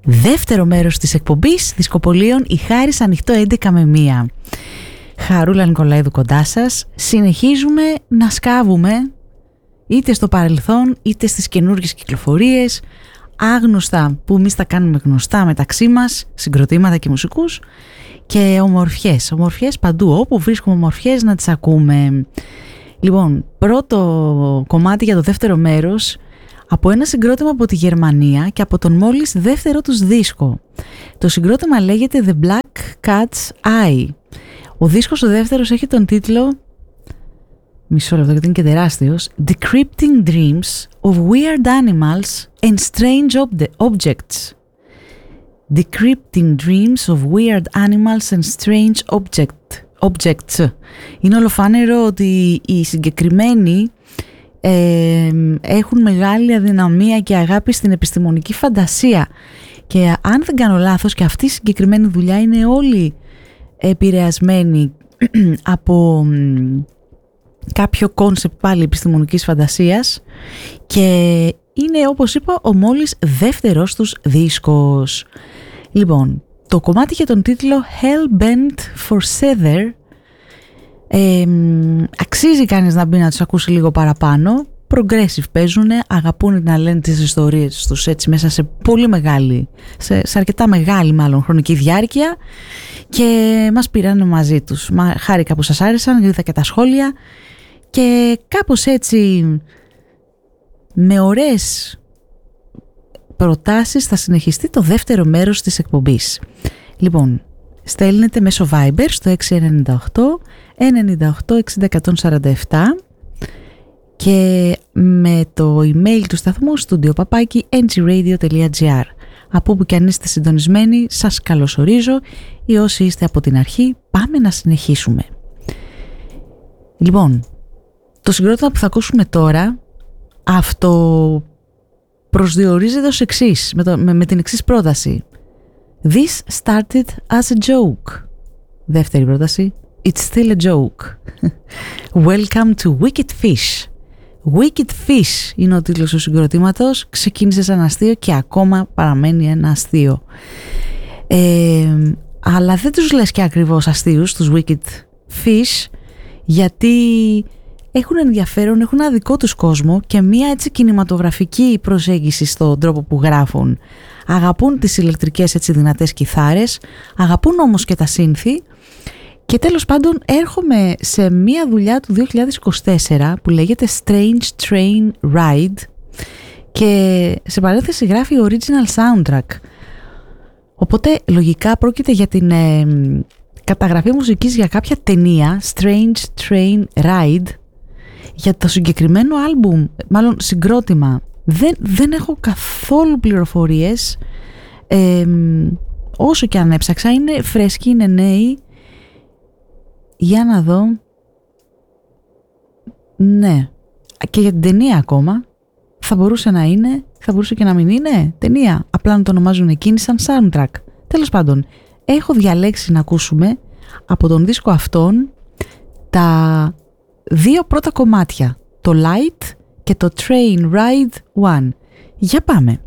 Δεύτερο μέρος της εκπομπής Δισκοπολίων, η Χάρις ανοιχτό 11 με 1. Χαρούλα Νικολαίδου κοντά σας. Συνεχίζουμε να σκάβουμε είτε στο παρελθόν είτε στις καινούργιες κυκλοφορίες, άγνωστα που εμείς τα κάνουμε γνωστά μεταξύ μας, συγκροτήματα και μουσικούς, και ομορφιές παντού, όπου βρίσκουμε ομορφιές να τις ακούμε. Λοιπόν, πρώτο κομμάτι για το δεύτερο μέρος από ένα συγκρότημα από τη Γερμανία και από τον μόλις δεύτερο τους δίσκο. Το συγκρότημα λέγεται The Black Cat's Eye. Ο δίσκος ο δεύτερος έχει τον τίτλο, μισό λεπτό γιατί είναι και τεράστιος, Decrypting Dreams of Weird Animals and Strange Objects. Decrypting Dreams of Weird Animals and Strange Objects. Είναι ολοφάνερο ότι οι συγκεκριμένοι έχουν μεγάλη αδυναμία και αγάπη στην επιστημονική φαντασία, και αν δεν κάνω λάθος και αυτή η συγκεκριμένη δουλειά είναι όλοι επηρεασμένοι από κάποιο κόνσεπτ πάλι επιστημονικής φαντασίας, και είναι, όπως είπα, ο μόλις δεύτερος τους δίσκος. Λοιπόν, το κομμάτι για τον τίτλο Hellbent for Sether, αξίζει κανείς να μπει να τους ακούσει λίγο παραπάνω. Progressive παίζουνε, αγαπούν να λένε τις ιστορίες τους έτσι μέσα σε πολύ μεγάλη, σε αρκετά μεγάλη μάλλον χρονική διάρκεια, και μας πήρανε μαζί τους. Χάρηκα που σας άρεσαν, είδα και τα σχόλια, και κάπως έτσι με ωραίες προτάσεις θα συνεχιστεί το δεύτερο μέρος της εκπομπής. Λοιπόν, στέλνετε μέσω Viber στο 698 98 60 147 και με το email του σταθμού studio@ngradio.gr. Από όπου και αν είστε συντονισμένοι, σας καλωσορίζω, ή όσοι είστε από την αρχή, πάμε να συνεχίσουμε. Λοιπόν, το συγκρότημα που θα ακούσουμε τώρα προσδιορίζεται ως εξής, με την εξής πρόταση. This started as a joke. Δεύτερη πρόταση. It's still a joke. Welcome to Wicked Fish. Wicked Fish είναι ο τίτλος του συγκροτήματος. Ξεκίνησε σαν αστείο και ακόμα παραμένει ένα αστείο. Αλλά δεν τους λες και ακριβώς αστείους τους Wicked Fish, γιατί έχουν ενδιαφέρον, έχουν ένα δικό τους κόσμο και μία έτσι κινηματογραφική προσέγγιση στον τρόπο που γράφουν. Αγαπούν τις ηλεκτρικές έτσι δυνατές κιθάρες, αγαπούν όμως και τα σύνθη. Και τέλος πάντων έρχομαι σε μία δουλειά του 2024 που λέγεται Strange Train Ride, και σε παρένθεση γράφει original soundtrack. Οπότε λογικά πρόκειται για την καταγραφή μουσικής για κάποια ταινία, Strange Train Ride. Για το συγκεκριμένο άλμπουμ, μάλλον συγκρότημα, δεν έχω καθόλου πληροφορίες, όσο και αν έψαξα. Είναι φρέσκοι, είναι νέοι. Για να δω. Ναι. Και για την ταινία ακόμα. Θα μπορούσε να είναι, θα μπορούσε και να μην είναι ταινία. Απλά να το ονομάζουν εκείνοι σαν soundtrack. Τέλος πάντων, έχω διαλέξει να ακούσουμε από τον δίσκο αυτόν τα δύο πρώτα κομμάτια. Το Light και το Train Ride 1. Για πάμε.